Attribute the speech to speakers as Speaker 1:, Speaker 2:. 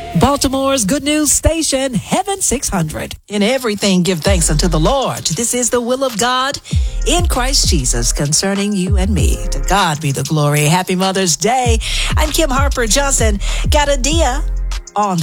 Speaker 1: Baltimore's good news station, Heaven 600. In everything, give thanks unto the Lord. This is the will of God in Christ Jesus concerning you and me. To God be the glory. Happy Mother's Day. I'm Kim Harper Johnson. Got a dia on the